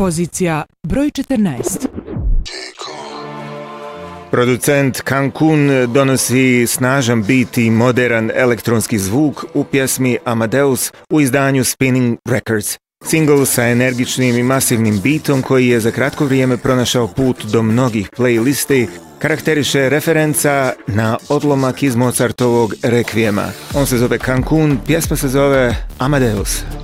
Pozicija broj 14. Producent Cancun donosi snažan beat i modern elektronski zvuk u pjesmi Amadeus u izdanju Spinning Records. Single sa energičnim i masivnim beatom koji je za kratko vrijeme pronašao put do mnogih playlisti karakteriše referenca na odlomak iz Mozartovog Rekvijema. On se zove Cancun, pjesma se zove Amadeus.